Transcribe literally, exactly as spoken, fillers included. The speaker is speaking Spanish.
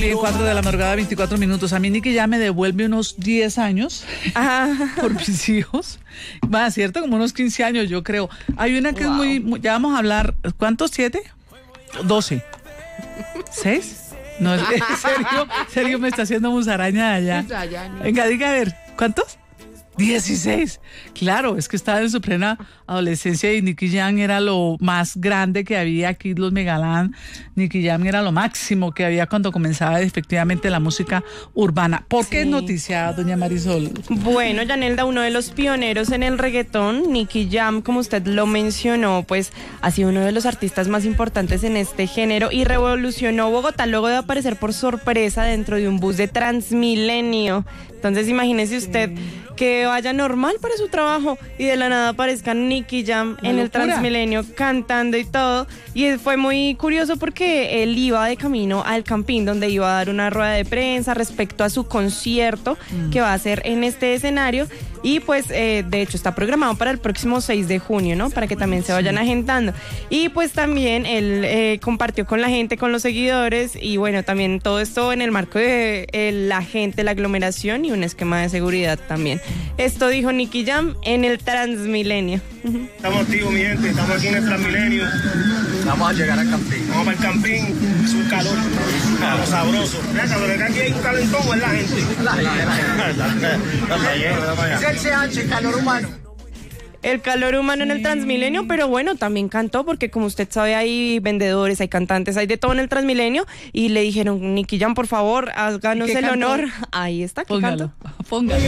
bien, cuatro de la madrugada, veinticuatro minutos. A mí Nicky ya me devuelve unos diez años por mis hijos. Va, ¿cierto? Como unos quince años, yo creo. Hay una que wow. es muy, muy... Ya vamos a hablar... ¿Cuántos? ¿Siete? ¿Doce? ¿Seis? No, en serio, serio me está haciendo musaraña de allá. Venga, diga a ver, ¿cuántos? dieciséis. Claro, es que estaba en su plena adolescencia y Nicky Jam era lo más grande que había aquí, los Megalán. Nicky Jam era lo máximo que había cuando comenzaba efectivamente la música urbana. ¿Por qué sí. noticia, doña Marisol? Bueno, Yanelda, uno de los pioneros en el reggaetón, Nicky Jam, como usted lo mencionó, pues ha sido uno de los artistas más importantes en este género y revolucionó Bogotá luego de aparecer por sorpresa dentro de un bus de Transmilenio. Entonces imagínese usted que vaya normal para su trabajo y de la nada aparezca Nicky Jam en el Transmilenio cantando y todo. Y fue muy curioso porque él iba de camino al Campín, donde iba a dar una rueda de prensa respecto a su concierto mm. que va a hacer en este escenario. Y pues eh, de hecho está programado para el próximo seis de junio, ¿no? Para que también se vayan agendando. Y pues también él eh, compartió con la gente, con los seguidores, y bueno, también todo esto en el marco de eh, la gente, la aglomeración y un esquema de seguridad también. Esto dijo Nicky Jam en el Transmilenio. Estamos activos, mi gente, estamos aquí en el Transmilenio. Vamos a llegar al Campín. Vamos para el Campín, es un calor, calor sabroso. Mira, pero aquí hay un calentón, ¿es la gente? La gente. Es el C H, el calor humano. El calor humano en el Transmilenio, pero bueno, también cantó porque como usted sabe hay vendedores, hay cantantes, hay de todo en el Transmilenio y le dijeron, Nicky Jam, por favor, háganos el honor. Ahí está, que Póngalo, canto. Póngalo.